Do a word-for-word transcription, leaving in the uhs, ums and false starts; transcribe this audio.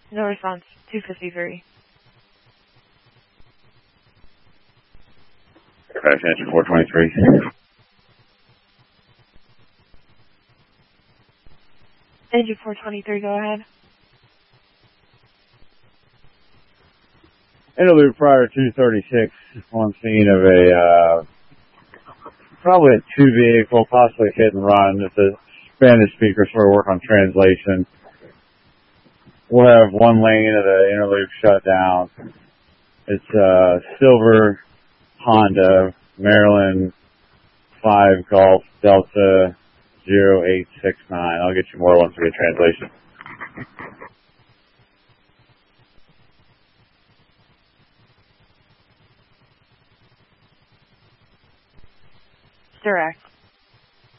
No response. two fifty-three. Crash answer four twenty-three. Engine four twenty-three, go ahead. Interlude prior two thirty-six on scene of a, uh, probably a two vehicle, possibly hit and run. It's a Spanish speaker, so we'll work on translation. We'll have one lane of the interlude shut down. It's a silver Honda, Maryland five Golf Delta zero eight six nine. I'll get you more once we get translation. Direct.